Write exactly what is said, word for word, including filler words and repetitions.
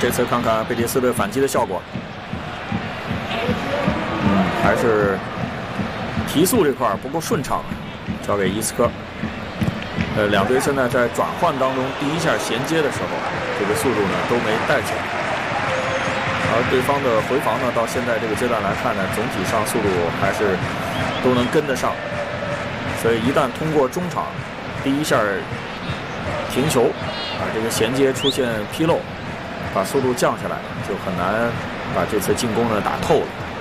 这次看看贝蒂斯队反击的效果。嗯，还是提速这块不够顺畅，交给伊斯科。呃，两队现在在转换当中，第一下衔接的时候，这个速度呢都没带起来。而对方的回防呢，到现在这个阶段来看呢，总体上速度还是都能跟得上。所以一旦通过中场第一下停球，啊，这个衔接出现纰漏，把速度降下来，就很难把这次进攻呢打透了。